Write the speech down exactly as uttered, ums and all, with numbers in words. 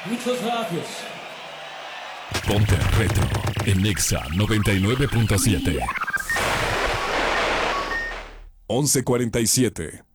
Muchas gracias. Ponte Retro en Nexa noventa y nueve punto siete. once cuarenta y siete.